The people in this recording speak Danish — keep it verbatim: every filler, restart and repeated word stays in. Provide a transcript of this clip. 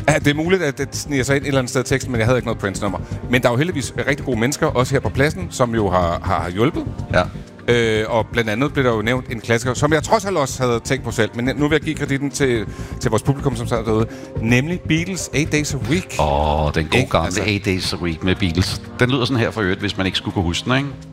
Ja, det er muligt, at det sniger sig ind et eller andet sted i teksten, men jeg havde ikke noget Prince-nummer. Men der er jo heldigvis rigtig gode mennesker, også her på pladsen, som jo har, har hjulpet. Ja. Øh, og blandt andet blev der jo nævnt en klassiker, som jeg trods alt også havde tænkt på selv, men nu vil jeg give kreditten til, til vores publikum, som sad derude, nemlig Beatles eight Days a Week. Åh, oh, den gode Ikke? gamle Altså- eight Days a Week med Beatles. Den lyder sådan her for øvrigt, hvis man ikke skulle kunne huske den, ikke?